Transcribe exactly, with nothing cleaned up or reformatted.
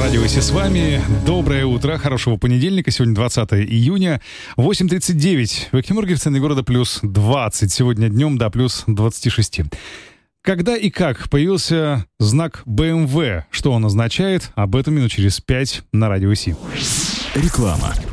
Радио Си с вами. Доброе утро, хорошего понедельника. Сегодня двадцатое июня, восемь тридцать девять. В Экимурге в центре города плюс двадцать. Сегодня днем до плюс двадцать шесть. Когда и как появился знак бэ эм вэ? Что он означает? Об этом минут через пять на Радио Си. Реклама.